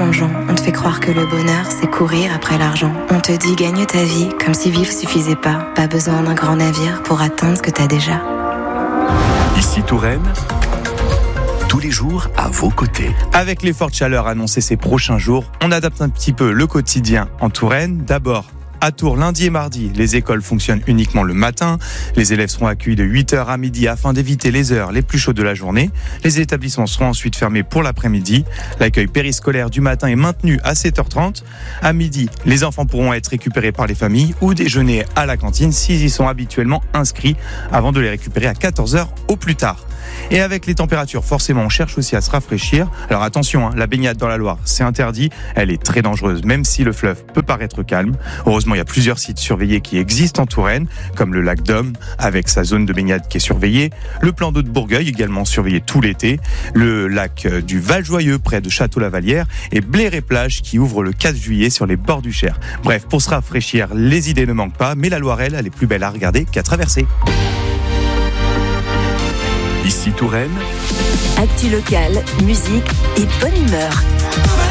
plongeon. On te fait croire que le bonheur, c'est courir après l'argent. On te dit gagne ta vie, comme si vivre suffisait pas. Pas besoin d'un grand navire pour atteindre ce que t'as déjà. Ici Touraine, tous les jours à vos côtés. Avec les fortes chaleurs annoncées ces prochains jours, on adapte un petit peu le quotidien en Touraine. D'abord, à Tours, lundi et mardi, les écoles fonctionnent uniquement le matin. Les élèves seront accueillis de 8h à midi afin d'éviter les heures les plus chaudes de la journée. Les établissements seront ensuite fermés pour l'après-midi. L'accueil périscolaire du matin est maintenu à 7h30. À midi, les enfants pourront être récupérés par les familles ou déjeuner à la cantine s'ils y sont habituellement inscrits avant de les récupérer à 14h au plus tard. Et avec les températures, forcément, on cherche aussi à se rafraîchir. Alors attention, la baignade dans la Loire, c'est interdit. Elle est très dangereuse, même si le fleuve peut paraître calme. Heureusement, il y a plusieurs sites surveillés qui existent en Touraine, comme le lac d'Homme, avec sa zone de baignade qui est surveillée. Le plan d'eau de Bourgueil, également surveillé tout l'été. Le lac du Val-Joyeux, près de Château-la-Vallière. Et Bléré-Plage, qui ouvre le 4 juillet sur les bords du Cher. Bref, pour se rafraîchir, les idées ne manquent pas. Mais la Loire, elle est plus belle à regarder qu'à traverser. Ici Touraine, actu locale, musique et bonne humeur.